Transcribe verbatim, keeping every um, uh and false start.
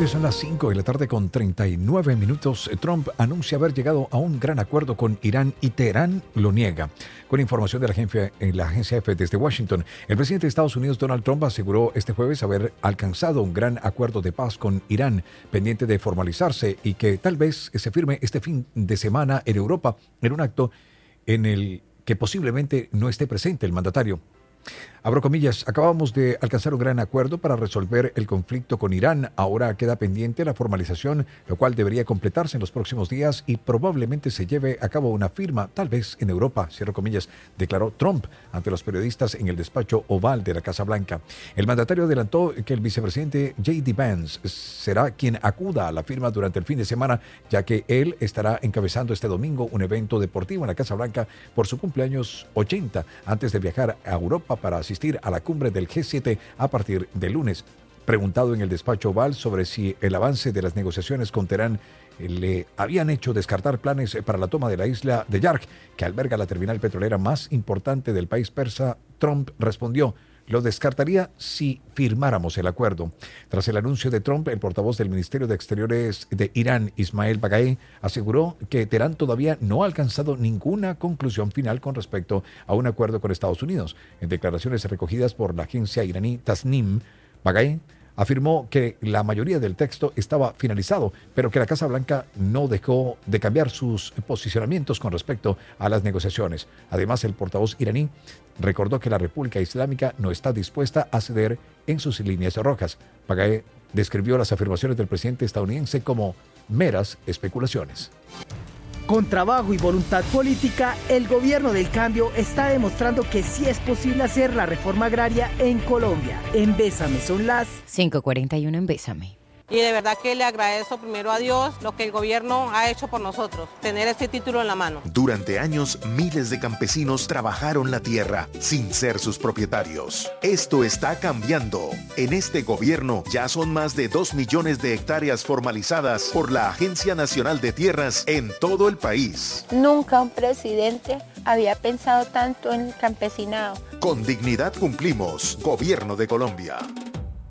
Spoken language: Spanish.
Colombia son las cinco de la tarde con treinta y nueve minutos. Trump anuncia haber llegado a un gran acuerdo con Irán y Teherán lo niega. Con información de la agencia, la agencia F desde Washington, el presidente de Estados Unidos, Donald Trump, aseguró este jueves haber alcanzado un gran acuerdo de paz con Irán, pendiente de formalizarse y que tal vez se firme este fin de semana en Europa, en un acto en el que posiblemente no esté presente el mandatario. Abro comillas, acabamos de alcanzar un gran acuerdo para resolver el conflicto con Irán. Ahora queda pendiente la formalización, lo cual debería completarse en los próximos días y probablemente se lleve a cabo una firma, tal vez en Europa, cierro comillas, declaró Trump ante los periodistas en el despacho oval de la Casa Blanca. El mandatario adelantó que el vicepresidente J D Vance será quien acuda a la firma durante el fin de semana, ya que él estará encabezando este domingo un evento deportivo en la Casa Blanca por su cumpleaños ochenta, antes de viajar a Europa para asistir a la cumbre del G siete a partir del lunes. Preguntado en el despacho oval sobre si el avance de las negociaciones con Teherán le habían hecho descartar planes para la toma de la isla de Yark, que alberga la terminal petrolera más importante del país persa, Trump respondió: lo descartaría si firmáramos el acuerdo. Tras el anuncio de Trump, el portavoz del Ministerio de Exteriores de Irán, Ismael Bagaei, aseguró que Teherán todavía no ha alcanzado ninguna conclusión final con respecto a un acuerdo con Estados Unidos. En declaraciones recogidas por la agencia iraní Tasnim, Bagaei afirmó que la mayoría del texto estaba finalizado, pero que la Casa Blanca no dejó de cambiar sus posicionamientos con respecto a las negociaciones. Además, el portavoz iraní recordó que la República Islámica no está dispuesta a ceder en sus líneas rojas. Bagaei describió las afirmaciones del presidente estadounidense como meras especulaciones. Con trabajo y voluntad política, el gobierno del cambio está demostrando que sí es posible hacer la reforma agraria en Colombia. En Bésame son las cinco cuarenta y uno en Bésame. Y de verdad que le agradezco primero a Dios lo que el gobierno ha hecho por nosotros, tener este título en la mano. Durante años, miles de campesinos trabajaron la tierra sin ser sus propietarios. Esto está cambiando. En este gobierno ya son más de dos millones de hectáreas formalizadas por la Agencia Nacional de Tierras en todo el país. Nunca un presidente había pensado tanto en el campesinado. Con dignidad cumplimos. Gobierno de Colombia.